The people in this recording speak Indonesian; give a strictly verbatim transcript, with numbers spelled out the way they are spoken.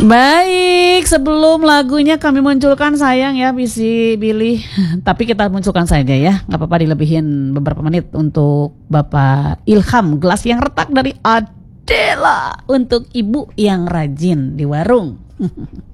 Baik, sebelum lagunya kami munculkan sayang ya Bisi Billy. Tapi kita munculkan saja ya, gak apa-apa dilebihin beberapa menit untuk Bapak Ilham. Gelas yang retak dari Adela untuk ibu yang rajin di warung.